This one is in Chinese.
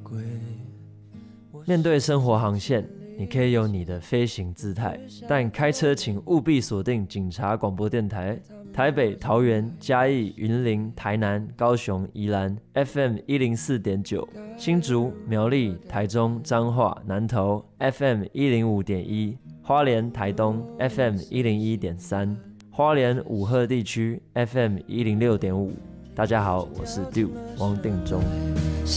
面对生活航线，你可以有你的飞行姿态，但开车请务必锁定警察广播电台，台北、桃园、嘉义、云林、台南、高雄、宜兰 FM 104.9，新竹、苗栗、台中、彰化、南投 FM 105.1，花莲、台东 FM 101.3，花莲五鹤地区 FM 106.5。大家好，我是 Dew 王定中。